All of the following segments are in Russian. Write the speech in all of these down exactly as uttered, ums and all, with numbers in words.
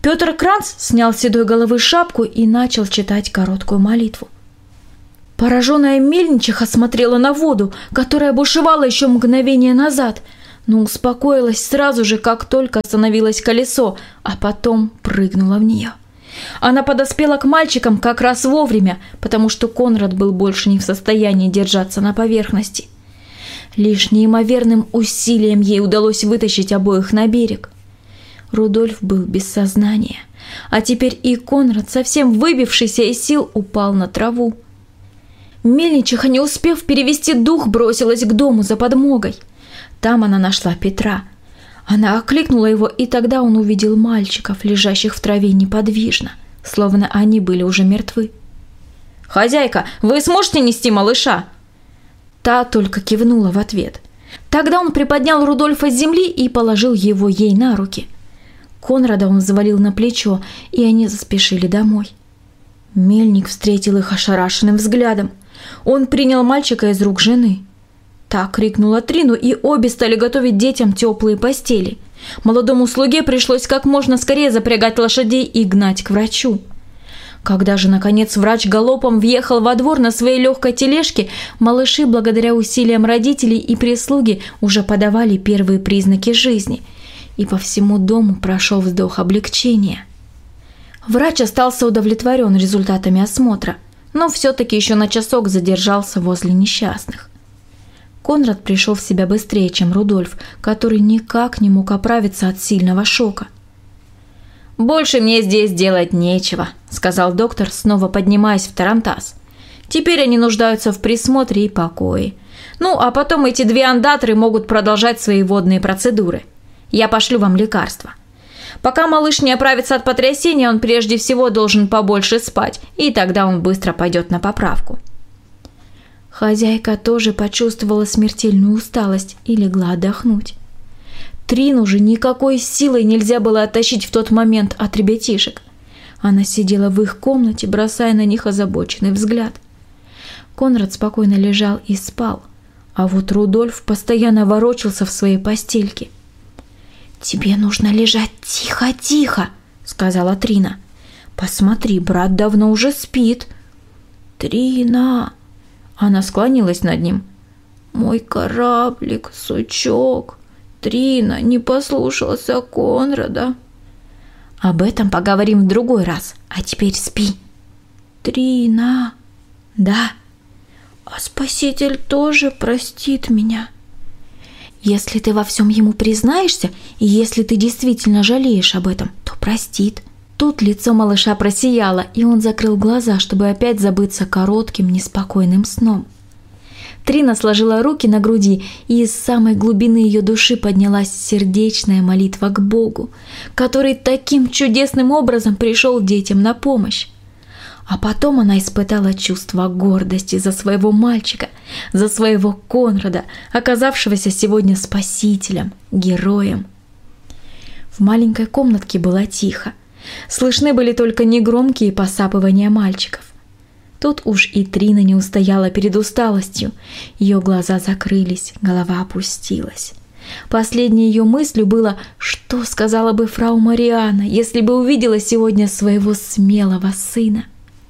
Петр Кранц снял с седой головы шапку и начал читать короткую молитву. Пораженная мельничиха смотрела на воду, которая бушевала еще мгновение назад, но успокоилась сразу же, как только остановилось колесо, а потом прыгнула в нее. Она подоспела к мальчикам как раз вовремя, потому что Конрад был больше не в состоянии держаться на поверхности. Лишь неимоверным усилием ей удалось вытащить обоих на берег. Рудольф был без сознания, а теперь и Конрад, совсем выбившийся из сил, упал на траву. Мельничиха, не успев перевести дух, бросилась к дому за подмогой. Там она нашла Петра. Она окликнула его, и тогда он увидел мальчиков, лежащих в траве неподвижно, словно они были уже мертвы. «Хозяйка, вы сможете нести малыша?» Та только кивнула в ответ. Тогда он приподнял Рудольфа с земли и положил его ей на руки. Конрада он взвалил на плечо, и они заспешили домой. Мельник встретил их ошарашенным взглядом. Он принял мальчика из рук жены. Та крикнула Трину, и обе стали готовить детям теплые постели. Молодому слуге пришлось как можно скорее запрягать лошадей и гнать к врачу. Когда же, наконец, врач галопом въехал во двор на своей легкой тележке, малыши, благодаря усилиям родителей и прислуги, уже подавали первые признаки жизни, и по всему дому прошел вздох облегчения. Врач остался удовлетворен результатами осмотра, но все-таки еще на часок задержался возле несчастных. Конрад пришел в себя быстрее, чем Рудольф, который никак не мог оправиться от сильного шока. «Больше мне здесь делать нечего», – сказал доктор, снова поднимаясь в тарантас. «Теперь они нуждаются в присмотре и покое. Ну, а потом эти две андатры могут продолжать свои водные процедуры. Я пошлю вам лекарства. Пока малыш не оправится от потрясения, он прежде всего должен побольше спать, и тогда он быстро пойдет на поправку». Хозяйка тоже почувствовала смертельную усталость и легла отдохнуть. Трину же никакой силой нельзя было оттащить в тот момент от ребятишек. Она сидела в их комнате, бросая на них озабоченный взгляд. Конрад спокойно лежал и спал, а вот Рудольф постоянно ворочался в своей постельке. «Тебе нужно лежать тихо-тихо», — сказала Трина. «Посмотри, брат давно уже спит». «Трина!» Она склонилась над ним. «Мой кораблик, сучок. Трина не послушался Конрада». «Об этом поговорим в другой раз, а теперь спи». «Трина!» «Да». «А Спаситель тоже простит меня». «Если ты во всем ему признаешься, и если ты действительно жалеешь об этом, то простит». Тут лицо малыша просияло, и он закрыл глаза, чтобы опять забыться коротким, неспокойным сном. Трина сложила руки на груди, и из самой глубины ее души поднялась сердечная молитва к Богу, который таким чудесным образом пришел детям на помощь. А потом она испытала чувство гордости за своего мальчика, за своего Конрада, оказавшегося сегодня спасителем, героем. В маленькой комнатке было тихо. Слышны были только негромкие посапывания мальчиков. Тут уж и Трина не устояла перед усталостью. Ее глаза закрылись, голова опустилась. Последней ее мыслью было, что сказала бы фрау Марианна, если бы увидела сегодня своего смелого сына.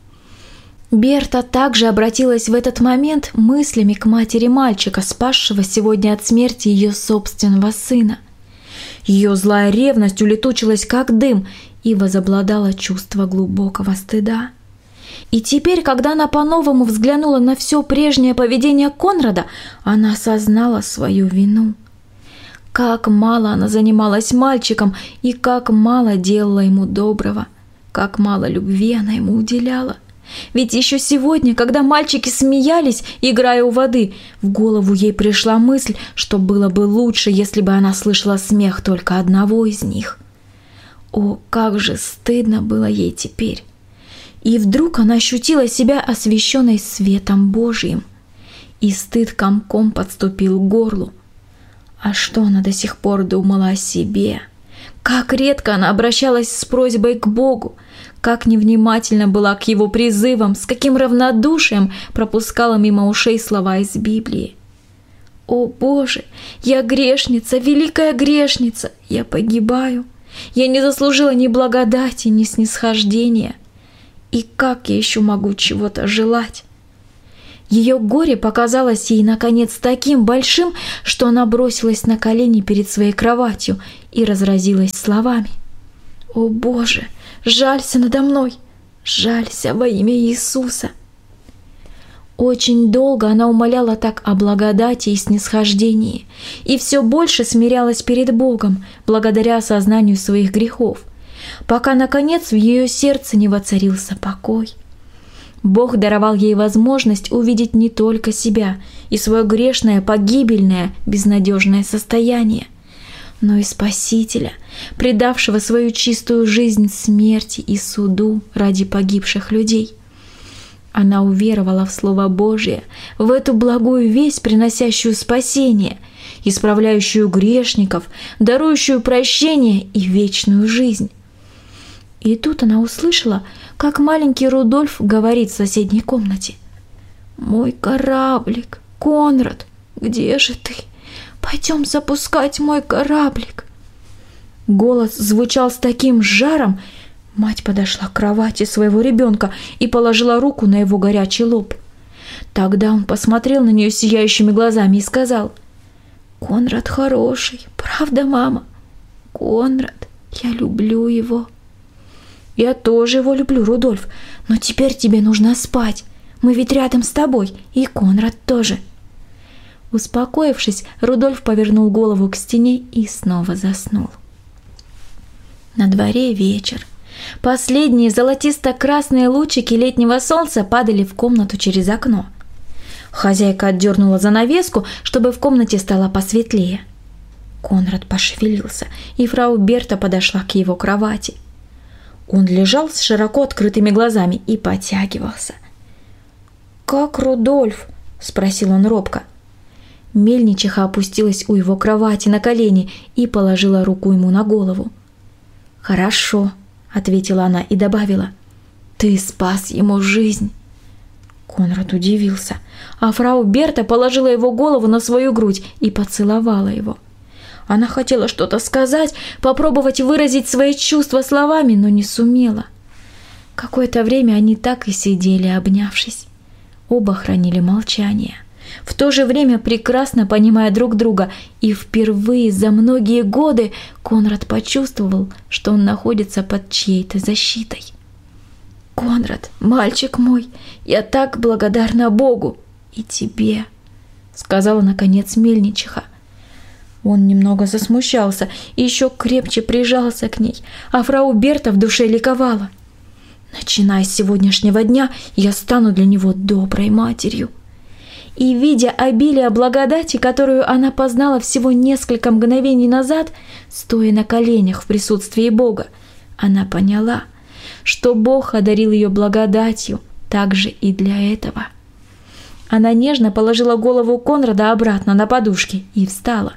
Берта также обратилась в этот момент мыслями к матери мальчика, спасшего сегодня от смерти ее собственного сына. Ее злая ревность улетучилась как дым, и возобладало чувство глубокого стыда. И теперь, когда она по-новому взглянула на все прежнее поведение Конрада, она осознала свою вину. Как мало она занималась мальчиком, и как мало делала ему доброго, как мало любви она ему уделяла. Ведь еще сегодня, когда мальчики смеялись, играя у воды, в голову ей пришла мысль, что было бы лучше, если бы она слышала смех только одного из них. О, как же стыдно было ей теперь! И вдруг она ощутила себя освещенной светом Божьим, и стыд комком подступил к горлу. А что она до сих пор думала о себе? Как редко она обращалась с просьбой к Богу, как невнимательно была к его призывам, с каким равнодушием пропускала мимо ушей слова из Библии. «О Боже, я грешница, великая грешница, я погибаю. Я не заслужила ни благодати, ни снисхождения. И как я еще могу чего-то желать? Ее горе показалось ей, наконец, таким большим, что она бросилась на колени перед своей кроватью и разразилась словами. «О Боже, жалься надо мной! Жалься во имя Иисуса!» Очень долго она умоляла так о благодати и снисхождении, и все больше смирялась перед Богом, благодаря осознанию своих грехов, пока, наконец, в ее сердце не воцарился покой. Бог даровал ей возможность увидеть не только себя и свое грешное, погибельное, безнадежное состояние, но и Спасителя, предавшего свою чистую жизнь смерти и суду ради погибших людей. Она уверовала в Слово Божие, в эту благую весть, приносящую спасение, исправляющую грешников, дарующую прощение и вечную жизнь. И тут она услышала, как маленький Рудольф говорит в соседней комнате. «Мой кораблик, Конрад, где же ты? Пойдем запускать мой кораблик». Голос звучал с таким жаром. Мать подошла к кровати своего ребенка и положила руку на его горячий лоб. Тогда он посмотрел на нее сияющими глазами и сказал: «Конрад хороший, правда, мама? Конрад, я люблю его». «Я тоже его люблю, Рудольф, но теперь тебе нужно спать. Мы ведь рядом с тобой, и Конрад тоже». Успокоившись, Рудольф повернул голову к стене и снова заснул. На дворе вечер. Последние золотисто-красные лучики летнего солнца падали в комнату через окно. Хозяйка отдернула занавеску, чтобы в комнате стало посветлее. Конрад пошевелился, и фрау Берта подошла к его кровати. Он лежал с широко открытыми глазами и потягивался. «Как Рудольф?» – спросил он робко. Мельничиха опустилась у его кровати на колени и положила руку ему на голову. «Хорошо», – ответила она и добавила: «Ты спас ему жизнь». Конрад удивился, а фрау Берта положила его голову на свою грудь и поцеловала его. Она хотела что-то сказать, попробовать выразить свои чувства словами, но не сумела. Какое-то время они так и сидели, обнявшись. Оба хранили молчание, в то же время прекрасно понимая друг друга, и впервые за многие годы Конрад почувствовал, что он находится под чьей-то защитой. «Конрад, мальчик мой, я так благодарна Богу и тебе», — сказала наконец мельничиха. Он немного засмущался и еще крепче прижался к ней, а фрау Берта в душе ликовала. «Начиная с сегодняшнего дня я стану для него доброй матерью». И, видя обилие благодати, которую она познала всего несколько мгновений назад, стоя на коленях в присутствии Бога, она поняла, что Бог одарил ее благодатью также и для этого. Она нежно положила голову Конрада обратно на подушки и встала.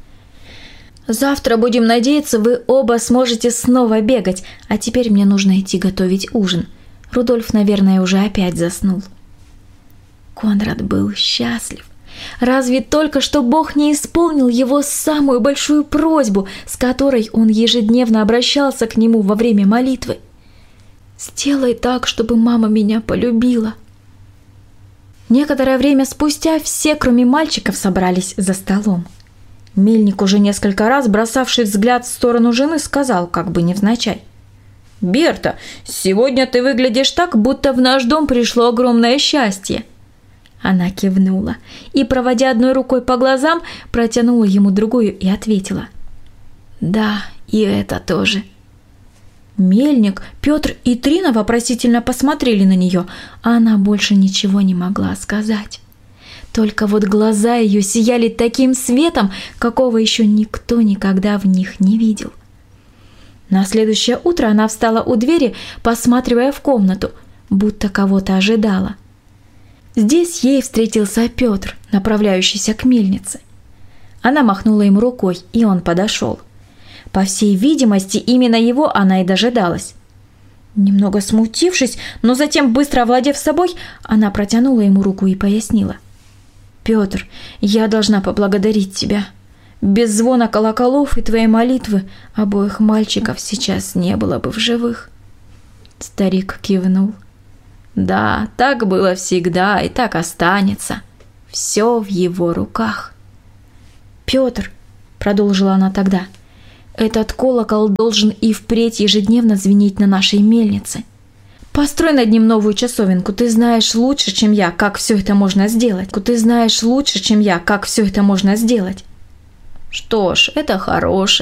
«Завтра, будем надеяться, вы оба сможете снова бегать, а теперь мне нужно идти готовить ужин. Рудольф, наверное, уже опять заснул». Конрад был счастлив. Разве только что Бог не исполнил его самую большую просьбу, с которой он ежедневно обращался к нему во время молитвы? «Сделай так, чтобы мама меня полюбила». Некоторое время спустя все, кроме мальчиков, собрались за столом. Мельник, уже несколько раз бросавший взгляд в сторону жены, сказал, как бы невзначай: «Берта, сегодня ты выглядишь так, будто в наш дом пришло огромное счастье». Она кивнула и, проводя одной рукой по глазам, протянула ему другую и ответила: «Да, и это тоже». Мельник, Петр и Трина вопросительно посмотрели на нее, а она больше ничего не могла сказать. Только вот глаза ее сияли таким светом, какого еще никто никогда в них не видел. На следующее утро она встала у двери, посматривая в комнату, будто кого-то ожидала. Здесь ей встретился Петр, направляющийся к мельнице. Она махнула ему рукой, и он подошел. По всей видимости, именно его она и дожидалась. Немного смутившись, но затем быстро овладев собой, она протянула ему руку и пояснила: «Петр, я должна поблагодарить тебя. Без звона колоколов и твоей молитвы обоих мальчиков сейчас не было бы в живых. Старик кивнул. Да, так было всегда и так останется. Все в его руках. Петр, продолжила она тогда, этот колокол должен и впредь ежедневно звенеть на нашей мельнице. Построй над ним новую часовенку. Ты знаешь лучше, чем я, как все это можно сделать. Ты знаешь лучше, чем я, как все это можно сделать. Что ж, это хорошее.